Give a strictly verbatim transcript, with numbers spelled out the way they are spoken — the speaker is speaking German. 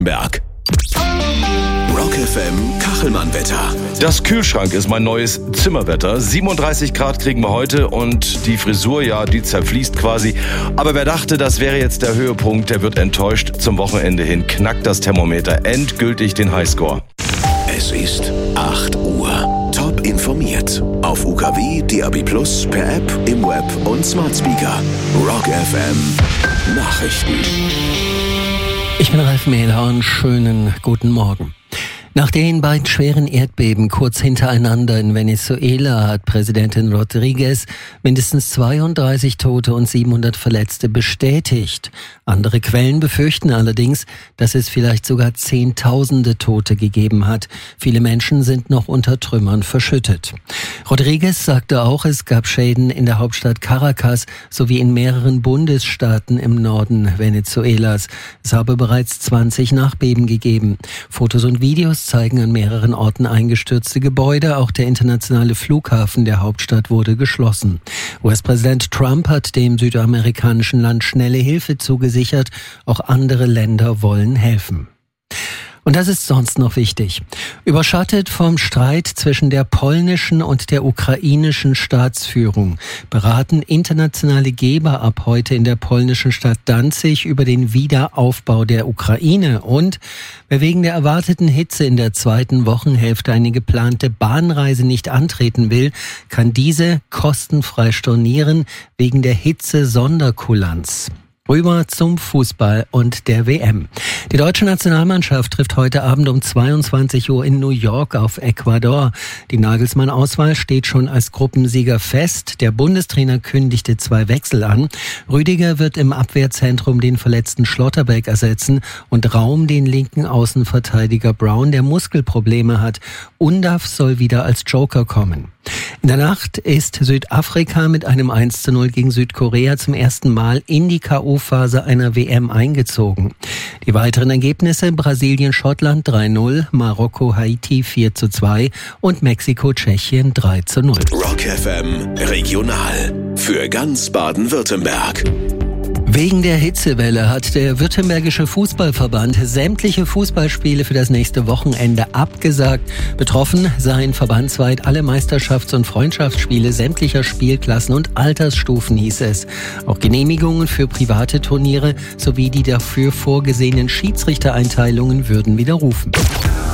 Berg. Rock F M Kachelmann-Wetter. Das Kühlschrank ist mein neues Zimmerwetter. siebenunddreißig Grad kriegen wir heute und die Frisur, ja, die zerfließt quasi. Aber wer dachte, das wäre jetzt der Höhepunkt, der wird enttäuscht. Zum Wochenende hin knackt das Thermometer endgültig den Highscore. Es ist acht Uhr. Top informiert. Auf U K W, D A B plus, per App, im Web und Smart Speaker. Rock F M Nachrichten. Ich bin Ralf Mehlhorn. Schönen guten Morgen. Nach den beiden schweren Erdbeben kurz hintereinander in Venezuela hat Präsidentin Rodríguez mindestens zweiunddreißig Tote und siebenhundert Verletzte bestätigt. Andere Quellen befürchten allerdings, dass es vielleicht sogar Zehntausende Tote gegeben hat. Viele Menschen sind noch unter Trümmern verschüttet. Rodríguez sagte auch, es gab Schäden in der Hauptstadt Caracas sowie in mehreren Bundesstaaten im Norden Venezuelas. Es habe bereits zwanzig Nachbeben gegeben. Fotos und Videos zeigen an mehreren Orten eingestürzte Gebäude. Auch der internationale Flughafen der Hauptstadt wurde geschlossen. U S-Präsident Trump hat dem südamerikanischen Land schnelle Hilfe zugesichert. Auch andere Länder wollen helfen. Und das ist sonst noch wichtig. Überschattet vom Streit zwischen der polnischen und der ukrainischen Staatsführung beraten internationale Geber ab heute in der polnischen Stadt Danzig über den Wiederaufbau der Ukraine. Und wer wegen der erwarteten Hitze in der zweiten Wochenhälfte eine geplante Bahnreise nicht antreten will, kann diese kostenfrei stornieren wegen der Hitze-Sonderkulanz. Rüber zum Fußball und der W M. Die deutsche Nationalmannschaft trifft heute Abend um zweiundzwanzig Uhr in New York auf Ecuador. Die Nagelsmann-Auswahl steht schon als Gruppensieger fest. Der Bundestrainer kündigte zwei Wechsel an. Rüdiger wird im Abwehrzentrum den verletzten Schlotterbeck ersetzen und Raum den linken Außenverteidiger Brown, der Muskelprobleme hat. Undav soll wieder als Joker kommen. In der Nacht ist Südafrika mit einem eins zu null gegen Südkorea zum ersten Mal in die K O-Phase einer W M eingezogen. Die weiteren Ergebnisse: Brasilien-Schottland drei null, Marokko-Haiti vier zu zwei und Mexiko-Tschechien drei zu null. Rock F M Regional für ganz Baden-Württemberg. Wegen der Hitzewelle hat der Württembergische Fußballverband sämtliche Fußballspiele für das nächste Wochenende abgesagt. Betroffen seien verbandsweit alle Meisterschafts- und Freundschaftsspiele sämtlicher Spielklassen und Altersstufen, hieß es. Auch Genehmigungen für private Turniere sowie die dafür vorgesehenen Schiedsrichtereinteilungen würden widerrufen.